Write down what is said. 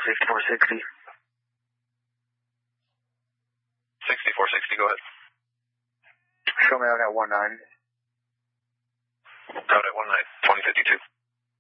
6460. 6460, go ahead. Show me out at 19. Out at 19, 2052.